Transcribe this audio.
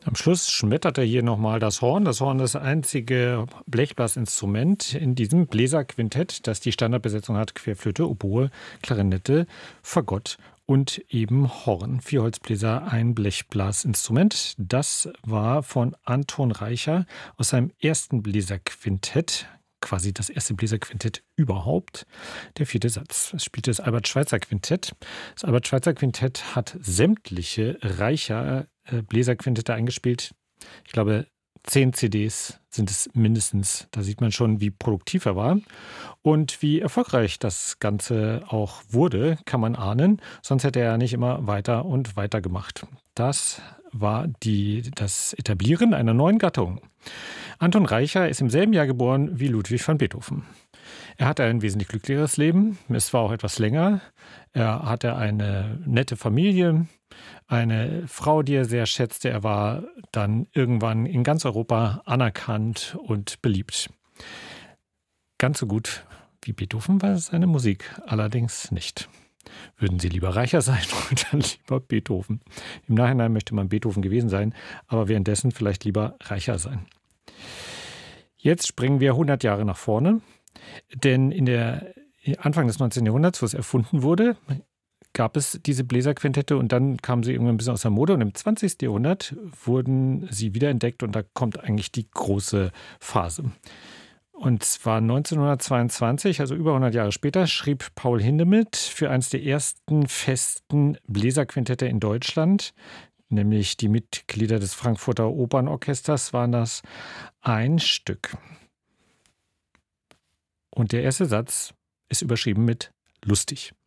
Am Schluss schmettert er hier nochmal das Horn. Das Horn ist das einzige Blechblasinstrument in diesem Bläserquintett, das die Standardbesetzung hat: Querflöte, Oboe, Klarinette, Fagott und eben Horn. 4 Holzbläser, ein Blechblasinstrument. Das war von Anton Reicher aus seinem ersten Bläserquintett. Quasi das erste Bläserquintett überhaupt. Der 4. Satz. Es spielte das Albert-Schweitzer-Quintett. Das Albert-Schweitzer-Quintett hat sämtliche Reicher Bläserquintette eingespielt. Ich glaube, 10 CDs sind es mindestens. Da sieht man schon, wie produktiv er war. Und wie erfolgreich das Ganze auch wurde, kann man ahnen. Sonst hätte er ja nicht immer weiter und weiter gemacht. Das war das Etablieren einer neuen Gattung. Anton Reicher ist im selben Jahr geboren wie Ludwig van Beethoven. Er hatte ein wesentlich glücklicheres Leben. Es war auch etwas länger. Er hatte eine nette Familie, eine Frau, die er sehr schätzte. Er war dann irgendwann in ganz Europa anerkannt und beliebt. Ganz so gut wie Beethoven war seine Musik allerdings nicht. Würden Sie lieber reicher sein oder lieber Beethoven? Im Nachhinein möchte man Beethoven gewesen sein, aber währenddessen vielleicht lieber reicher sein. Jetzt springen wir 100 Jahre nach vorne, denn Anfang des 19. Jahrhunderts, wo es erfunden wurde, gab es diese Bläserquintette und dann kamen sie irgendwann ein bisschen aus der Mode und im 20. Jahrhundert wurden sie wiederentdeckt und da kommt eigentlich die große Phase. Und zwar 1922, also über 100 Jahre später, schrieb Paul Hindemith für eines der ersten festen Bläserquintette in Deutschland, nämlich die Mitglieder des Frankfurter Opernorchesters waren das, ein Stück. Und der erste Satz ist überschrieben mit lustig.